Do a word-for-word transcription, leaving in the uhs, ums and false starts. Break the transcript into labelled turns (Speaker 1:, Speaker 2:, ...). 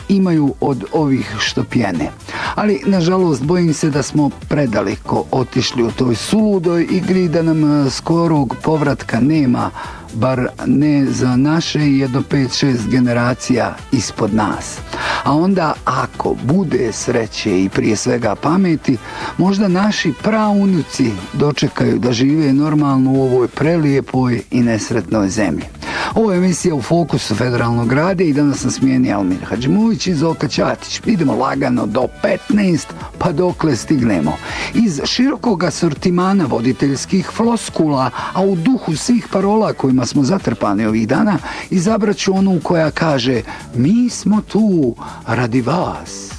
Speaker 1: imaju od ovih što pjene. Ali, nažalost, bojim se da smo predaleko otišli u toj suludoj igri, da nam skorog povratka nema, bar ne za naše jedno pet šest generacija ispod nas. A onda, ako bude sreće i prije svega pameti, možda naši praunuci dočekaju da žive normalno u ovoj prelijepoj i nesretnoj zemlji. Ovo je emisija U fokusu Federalnog radija i danas nas smijeni Almir Hadžimović i Zoka Ćatić. Idemo lagano do petnaest, pa dokle stignemo. Iz širokog asortimana voditeljskih floskula, a u duhu svih parola kojima smo zatrpani ovih dana, izabraću onu koja kaže: mi smo tu radi vas.